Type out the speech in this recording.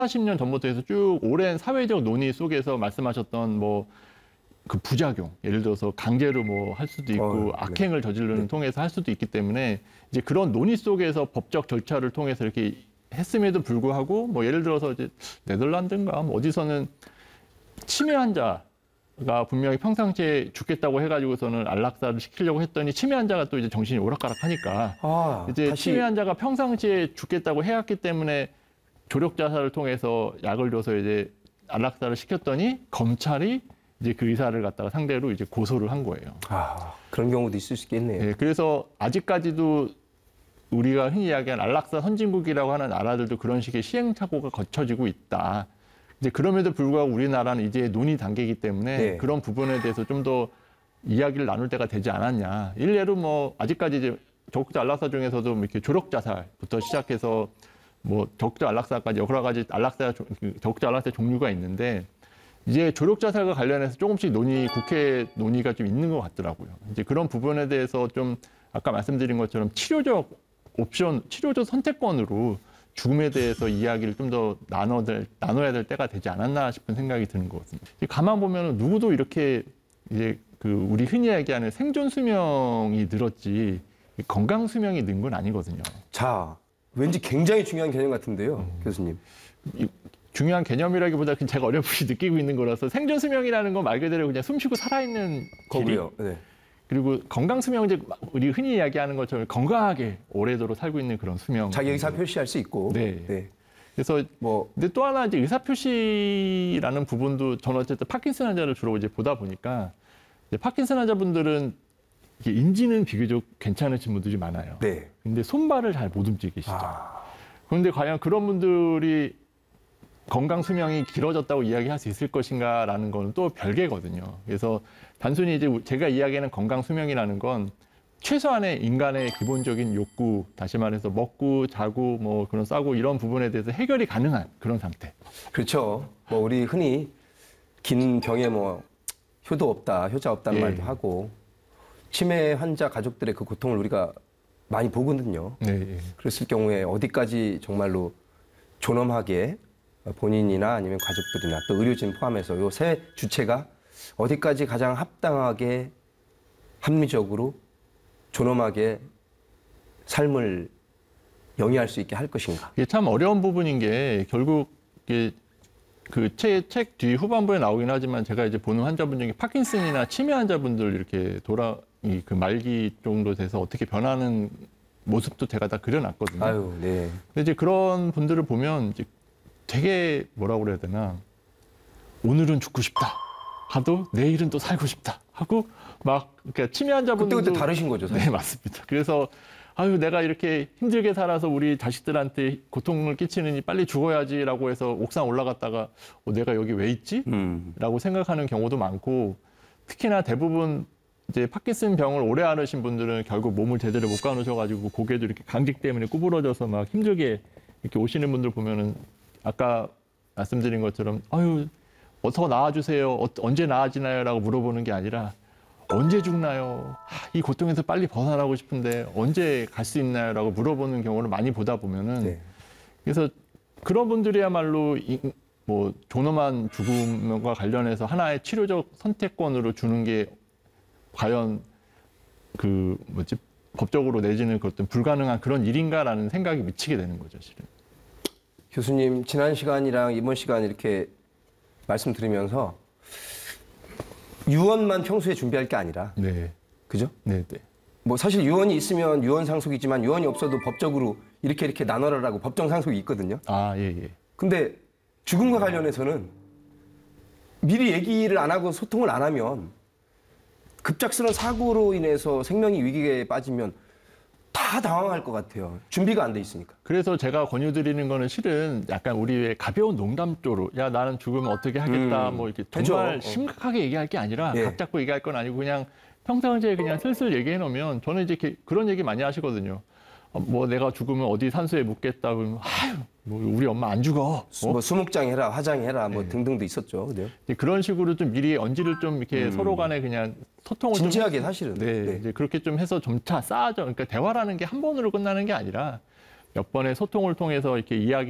40년 전부터 해서 쭉 오랜 사회적 논의 속에서 말씀하셨던 뭐 그 부작용, 예를 들어서 강제로 뭐 할 수도 있고 악행을 저지르는 통해서 할 수도 있기 때문에 이제 그런 논의 속에서 법적 절차를 통해서 이렇게 했음에도 불구하고 뭐 예를 들어서 이제 네덜란드인가 뭐 어디서는 치매 환자가 분명히 평상시에 죽겠다고 해가지고서는 안락사를 시키려고 했더니 치매 환자가 또 이제 정신이 오락가락하니까 이제 치매 환자가 평상시에 죽겠다고 해왔기 때문에 조력 자살을 통해서 약을 줘서 이제 안락사를 시켰더니 검찰이 이제 그 의사를 갖다가 상대로 이제 고소를 한 거예요. 그런 경우도 있을 수 있겠네요. 네, 그래서 아직까지도 우리가 흔히 이야기하는 안락사 선진국이라고 하는 나라들도 그런 식의 시행착오가 거쳐지고 있다. 이제 그럼에도 불구하고 우리나라는 이제 논의 단계이기 때문에 그런 부분에 대해서 좀 더 이야기를 나눌 때가 되지 않았냐. 일례로 뭐 아직까지 이제 적극적 안락사 중에서도 이렇게 조력 자살부터 시작해서 뭐 적극적 안락사까지 여러 가지 적극적 안락사 종류가 있는데 이제 조력 자살과 관련해서 조금씩 국회 논의가 좀 있는 것 같더라고요. 이제 그런 부분에 대해서 좀 아까 말씀드린 것처럼 치료적 선택권으로 죽음에 대해서 이야기를 좀 더 나눠야 될 때가 되지 않았나 싶은 생각이 드는 것 같습니다. 가만 보면 누구도 이렇게 이제 그 우리 흔히 얘기하는 생존 수명이 늘었지 건강 수명이 는 건 아니거든요. 자, 왠지 굉장히 중요한 개념 같은데요, 교수님. 중요한 개념이라기보다 제가 어렴풋이 느끼고 있는 거라서 생존 수명이라는 건 말 그대로 그냥 숨 쉬고 살아있는 거고요. 네. 그리고 건강 수명은 이제 우리 흔히 이야기하는 것처럼 건강하게 오래도록 살고 있는 그런 수명. 자기 의사 표시할 수 있고. 네. 그래서 근데 또 하나 이제 의사 표시라는 부분도 저는 어쨌든 파킨슨 환자를 주로 이제 보다 보니까 이제 파킨슨 환자분들은 인지는 비교적 괜찮으신 분들이 많아요. 네. 근데 손발을 잘 못 움직이시죠. 그런데 과연 그런 분들이 건강 수명이 길어졌다고 이야기할 수 있을 것인가라는 건 또 별개거든요. 그래서 단순히 이제 제가 이야기하는 건강 수명이라는 건 최소한의 인간의 기본적인 욕구, 다시 말해서 먹고 자고 뭐 그런 싸고 이런 부분에 대해서 해결이 가능한 그런 상태. 그렇죠. 뭐 우리 흔히 긴 병에 뭐 효도 없다, 효자 없다는 말도 하고 치매 환자 가족들의 그 고통을 우리가 많이 보거든요. 그랬을 경우에 어디까지 정말로 존엄하게 본인이나 아니면 가족들이나 또 의료진 포함해서 요 세 주체가 어디까지 가장 합당하게 합리적으로 존엄하게 삶을 영위할 수 있게 할 것인가. 이게 참 어려운 부분인 게 결국 그 책 뒤 후반부에 나오긴 하지만 제가 이제 보는 환자분 중에 파킨슨이나 치매 환자분들 이렇게 그 말기 정도 돼서 어떻게 변하는 모습도 제가 다 그려놨거든요. 근데 이제 그런 분들을 보면 이제 되게 뭐라고 그래야 되나 오늘은 죽고 싶다 하도 내일은 또 살고 싶다 하고 막 그러니까 치매 환자분들도 그때 다르신 거죠, 사실. 네, 맞습니다. 그래서 내가 이렇게 힘들게 살아서 우리 자식들한테 고통을 끼치느니 빨리 죽어야지라고 해서 옥상 올라갔다가 내가 여기 왜 있지? 라고 생각하는 경우도 많고 특히나 대부분 이제 파킨슨 병을 오래 앓으신 분들은 결국 몸을 제대로 못 가누셔가지고 고개도 이렇게 강직 때문에 구부러져서 막 힘들게 이렇게 오시는 분들 보면은 아까 말씀드린 것처럼 어서 나와주세요. 언제 나아지나요? 라고 물어보는 게 아니라 언제 죽나요? 이 고통에서 빨리 벗어나고 싶은데 언제 갈 수 있나요? 라고 물어보는 경우를 많이 보다 보면은 그래서 그런 분들이야말로 뭐 존엄한 죽음과 관련해서 하나의 치료적 선택권으로 주는 게 과연 법적으로 내지는 어떤 불가능한 그런 일인가라는 생각이 미치게 되는 거죠, 실은. 교수님, 지난 시간이랑 이번 시간 이렇게 말씀드리면서 유언만 평소에 준비할 게 아니라, 그죠? 뭐 사실 유언이 있으면 유언 상속이지만 유언이 없어도 법적으로 이렇게 나눠라라고 법정 상속이 있거든요. 근데 죽음과 관련해서는 미리 얘기를 안 하고 소통을 안 하면 급작스러운 사고로 인해서 생명이 위기에 빠지면 다 당황할 것 같아요. 준비가 안 돼 있으니까. 그래서 제가 권유드리는 거는 실은 약간 우리의 가벼운 농담 쪽으로 나는 죽으면 어떻게 하겠다 뭐 이렇게 정말 심각하게 얘기할 게 아니라 각 잡고 얘기할 건 아니고 그냥 평상시에 그냥 슬슬 얘기해 놓으면 저는 이제 그런 얘기 많이 하시거든요. 뭐 내가 죽으면 어디 산소에 묻겠다 그러면 뭐 우리 엄마 안 죽어. 뭐 수목장 해라, 화장 해라, 뭐 등등도 있었죠. 그런 식으로 좀 미리 언지를 좀 이렇게 서로 간에 그냥 소통을 진지하게 사실은. 이제 그렇게 좀 해서 점차 쌓아져. 그러니까 대화라는 게 한 번으로 끝나는 게 아니라 몇 번의 소통을 통해서 이렇게 이야기